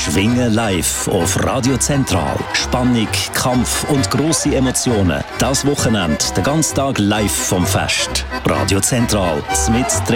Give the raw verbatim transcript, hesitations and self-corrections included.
Schwingen live auf Radio Zentral. Spannung, Kampf und grosse Emotionen. Das Wochenende, den ganzen Tag live vom Fest. Radio Zentral, mit